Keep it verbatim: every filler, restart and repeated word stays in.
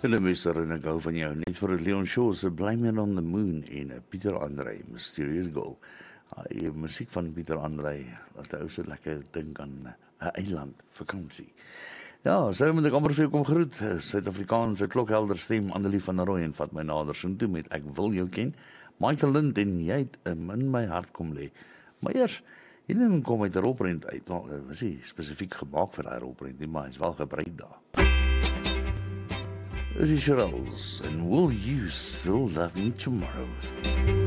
Hallo meester, en ek hou van jou, net vir Leon Shaw se Blame It on the Moon en uh, Pieter Andre, Mysterious Girl. Die uh, musiek van Pieter Andre, dat hy ook so lekker dink aan 'n uh, eiland, vakansie. Ja, so moet ek amper vir jou kom groet, Suid-Afrikaanse klokhelder stem, Annelie van der Rooyen, vat my nader so toe met Ek Wil Jou Ken, Michael Lind en Jy het in my hart kom lê. Maar eers, hierdie kom uit 'n rolprent uit, wel, was nie spesifiek gemaak vir daai rolprent nie, maar hy is wel gebruik daar. This is Shirelles, and will you still love me tomorrow?